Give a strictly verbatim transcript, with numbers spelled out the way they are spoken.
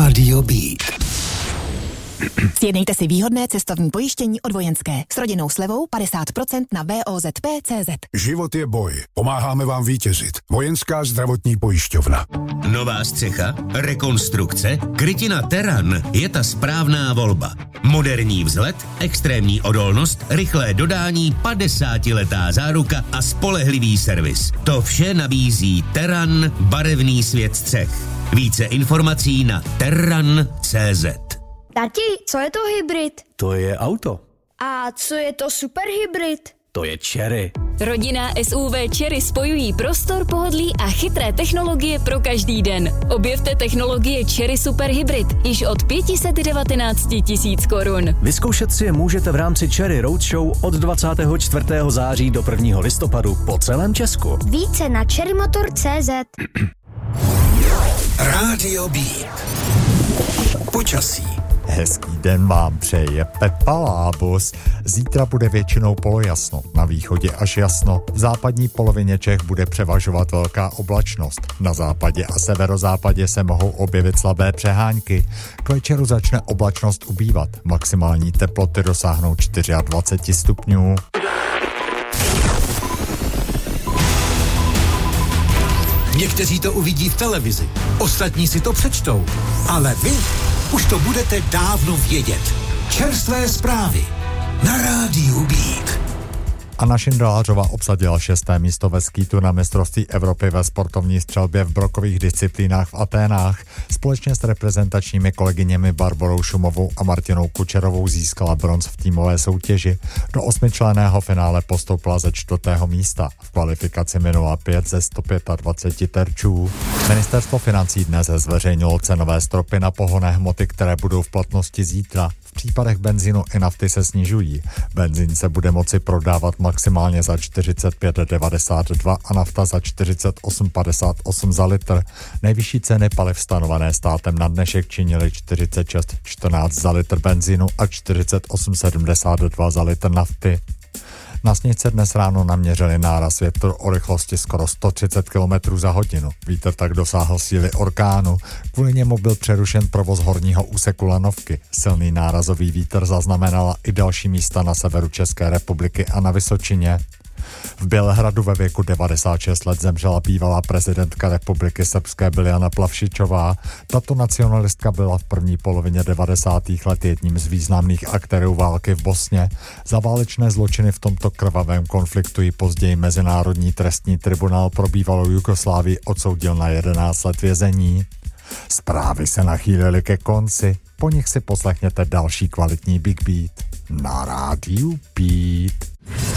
Rádio Beat. Sjednejte si výhodné cestovní pojištění od Vojenské s rodinnou slevou padesát procent na V O Z P tečka cé zet. Život je boj. Pomáháme vám vítězit. Vojenská zdravotní pojišťovna. Nová střecha, rekonstrukce, krytina Terran je ta správná volba. Moderní vzhled, extrémní odolnost, rychlé dodání, padesátiletá záruka a spolehlivý servis. To vše nabízí Terran, barevný svět střech. Více informací na terran tečka cé zet. Tati, co je to hybrid? To je auto. A co je to superhybrid? To je Chery. Rodinná S U V Chery spojují prostor, pohodlí a chytré technologie pro každý den. Objevte technologie Chery Super Hybrid již od pět set devatenáct tisíc korun. Vyzkoušet si je můžete v rámci Chery Roadshow od dvacátého čtvrtého září do prvního listopadu po celém Česku. Více na cherrymotor tečka cé zet. Rádio Beat. Počasí. Hezký den vám přeje Pepa Lábus. Zítra bude většinou polojasno, na východě až jasno. V západní polovině Čech bude převažovat velká oblačnost. Na západě a severozápadě se mohou objevit slabé přehánky. K večeru začne oblačnost ubývat. Maximální teploty dosáhnou dvacet čtyři stupňů. Někteří to uvidí v televizi, ostatní si to přečtou, ale vy už to budete dávno vědět. Čerstvé zprávy na Rádiu Beat. Anna Šindelářová obsadila šesté místo ve skítu na mistrovství Evropy ve sportovní střelbě v brokových disciplínách v Aténách. Společně s reprezentačními kolegyněmi Barborou Šumovou a Martinou Kučerovou získala bronz v týmové soutěži. Do osmičlenného finále postoupila ze čtvrtého místa. V kvalifikaci minula pět ze sto dvacet pět terčů. Ministerstvo financí dnes zveřejnilo cenové stropy na pohonné hmoty, které budou v platnosti zítra. V případech benzínu i nafty se snižují. Benzín se bude moci prodávat maximálně za čtyřicet pět devadesát dva a nafta za čtyřicet osm padesát osm za litr. Nejvyšší ceny paliv stanovené státem na dnešek činily čtyřicet šest čtrnáct za litr benzínu a čtyřicet osm sedmdesát dva za litr nafty. Na Sněžce dnes ráno naměřili náraz větru o rychlosti skoro sto třicet kilometrů za hodinu. Vítr tak dosáhl síly orkánu. Kvůli němu byl přerušen provoz horního úseku Lanovky. Silný nárazový vítr zaznamenala i další místa na severu České republiky a na Vysočině. V Bělehradu ve věku devadesát šest let zemřela bývalá prezidentka Republiky Srbské Biljana Plavšičová. Tato nacionalistka byla v první polovině devadesátých let jedním z významných aktérů války v Bosně. Za válečné zločiny v tomto krvavém konfliktu ji později Mezinárodní trestní tribunál pro bývalou Jugoslávii odsoudil na jedenáct let vězení. Zprávy se nachýlily ke konci, po nich si poslechněte další kvalitní Big Beat na Rádiu Beat.